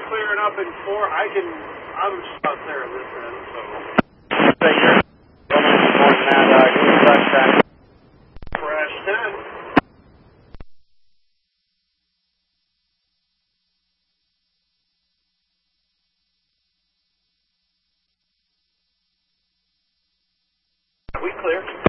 clearing up in 4. I'm just out there in this end, so. Crash 10. We clear.